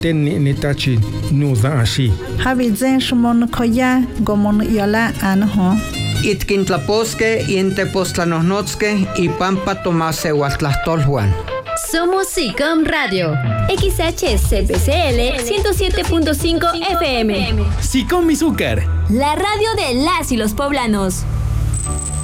Ten nitachi nuza ashi. Habizen shumon koya gomon yola anho. Itkintlaposque intepostlanosnotzque y pampa tomase huatlastolhuan. Somos SICOM Radio. XHCPCL 107.5 FM. SICOM Izúcar. La radio de las y los poblanos.